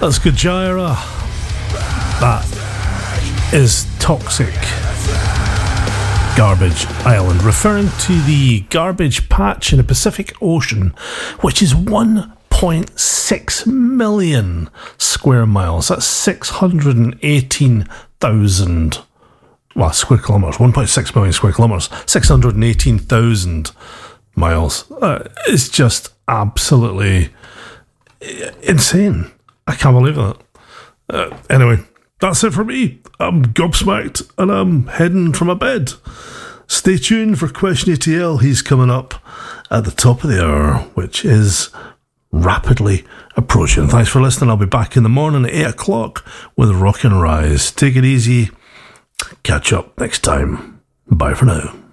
That's Gojira. That is Toxic Garbage Island, referring to the garbage patch in the Pacific Ocean, which is 1.6 million square miles. That's 618,000 square kilometres. 1.6 million square kilometres. 618,000 miles. It's just absolutely insane. I can't believe that. Anyway, that's it for me. I'm gobsmacked and I'm heading for my bed. Stay tuned for Question ATL. He's coming up at the top of the hour, which is rapidly approaching. Thanks for listening. I'll be back in the morning at 8 o'clock with Rock and Rise. Take it easy. Catch up next time. Bye for now.